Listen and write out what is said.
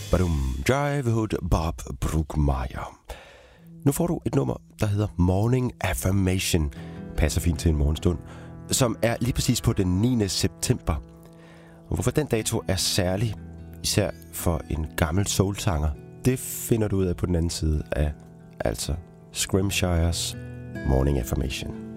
Badum, Drivehood Bob Brookmeyer. Nu får du et nummer, der hedder Morning Affirmation. Passer fint til en morgenstund, som er lige præcis på den 9. september. Og hvorfor den dato er særlig, især for en gammel soulsanger, det finder du ud af på den anden side af, altså Scrimshires Morning Affirmation.